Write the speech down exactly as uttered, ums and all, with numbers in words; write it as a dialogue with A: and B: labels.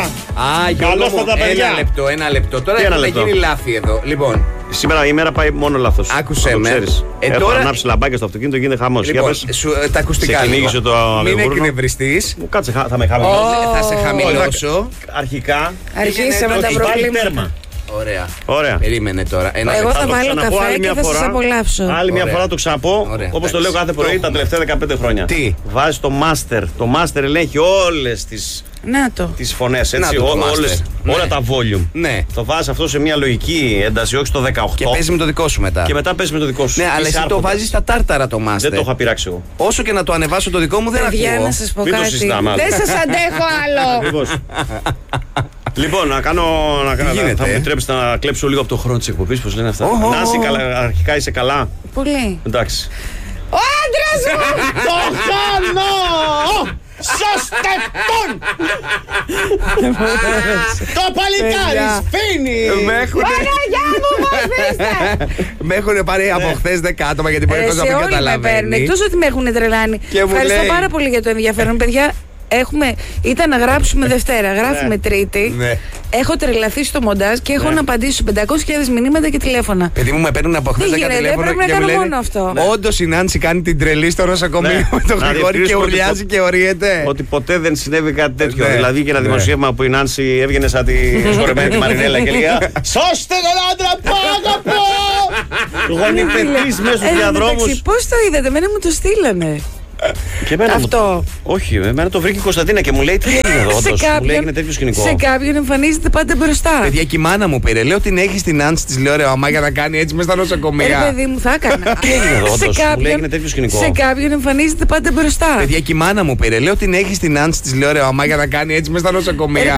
A: Α, Γιώργο μου, ένα λεπτό, ένα λεπτό. Τώρα έχουν γίνει λάθη εδώ. Λοιπόν.
B: Σήμερα η μέρα πάει μόνο λάθος.
A: Άκουσε με.
B: Ε, Έχω τώρα... ανάψει λαμπάκια στο αυτοκίνητο, γίνεται χαμός.
A: Λοιπόν, σου, τα ακουστικά.
B: Σε κυνήγησε το
A: μην εκνευριστείς.
B: Μου κάτσε, θα με χαμηλώσω.
A: Oh, θα σε χαμηλώσω.
B: Αρχικά.
C: Αρχίσαμε τα προβλήματα.
A: Ωραία.
B: Ωραία.
A: Περίμενε τώρα. Ένα
C: Εγώ θα, θα βάλω καφέ και θα σας απολαύσω.
B: Άλλη μια φορά το ξαναπώ, όπως το λέω κάθε πρωί τα τελευταία δεκαπέντε χρόνια.
A: Τι?
B: Βάζει το master. Το master ελέγχει όλες τις, τις φωνές, έτσι,
A: το,
B: ό,
A: το
B: όλες,
A: ναι.
B: όλα τα volume.
A: Ναι.
B: Το βάζεις αυτό σε μια λογική ένταση, όχι στο δεκαοκτώ.
A: Και παίζει με το δικό σου μετά.
B: Και μετά παίζει με το δικό σου.
A: Ναι, αλλά εσύ το βάζεις στα τάρταρα το master.
B: Δεν το είχα πειράξει εγώ.
A: Όσο και να το ανεβάσω το δικό μου δεν ακούω.
C: Παιδιά, να σας πω κάτι. Δεν σας αντέχω άλλο.
B: Λοιπόν, να κάνω. Να, να, θα μου επιτρέψετε να κλέψω λίγο από το χρόνο της εκπομπής, πώς λένε αυτά.
A: Oh, oh,
B: Νάση, καλά, αρχικά είσαι καλά.
C: Πολύ.
B: Εντάξει.
C: Ο άντρας μου!
B: Το χάνω! Σώστε τον! Το παλικάρι σφήνει!
C: Παναγιά μου, βοηθήστε!
A: Με έχουν πάρει από χθες δέκα άτομα γιατί μπορεί να μην καταλαβαίνει.
C: Εκτός ότι με έχουν τρελάνει. Ευχαριστώ πάρα πολύ για το ενδιαφέρον, παιδιά. Έχουμε, ήταν να γράψουμε Δευτέρα, γράφουμε Τρίτη.
A: Ναι.
C: Έχω τρελαθεί στο μοντάζ και έχω ναι. να απαντήσω πεντακόσιες χιλιάδες μηνύματα και τηλέφωνα.
A: Παιδί μου, με παίρνουν από χθες δέκα τηλέφωνα.
C: Δεν πρέπει να κάνω μόνο αυτό.
A: Όντως η Νάνση κάνει την τρελή στο νοσοκομείο ναι. με τον Γρηγόρη και ουρλιάζει και οριέται.
B: Ότι ποτέ δεν συνέβη κάτι τέτοιο.
A: Ναι.
B: Δηλαδή και ένα ναι. δημοσίευμα που η Νάνση έβγαινε σαν τη σκορεμένη τη Μαρινέλα και λέει σώστε τον άντρα, πάγαπο! Γονιπετής μέσα στους διαδρόμους.
C: Πώς το είδατε, εμένα μου το στείλανε.
B: Και
C: αυτό.
B: Μου... Όχι, εμένα το βρήκε η Κωνσταντίνα και μου λέει τι έγινε εδώ. Όντως, μου λέει έγινε τέτοιο σκηνικό.
C: Σε κάποιον εμφανίζεται πάντα μπροστά.
A: Παιδιά, και η μάνα μου πήρε. Λέω την έχει στην Νάνση, τη λέω ρε αμά για να κάνει έτσι μέσα στα νοσοκομεία.
C: Ρε παιδί μου, θα έκανα.
B: Τι έγινε εδώ, όντως, μου λέει έγινε τέτοιο σκηνικό.
C: Σε κάποιον εμφανίζεται πάντα μπροστά.
A: Παιδιά, και η μάνα μου πήρε. Λέω την έχει στην Νάνση, τη λέω ρε αμά για να κάνει έτσι μέσα στα νοσοκομεία.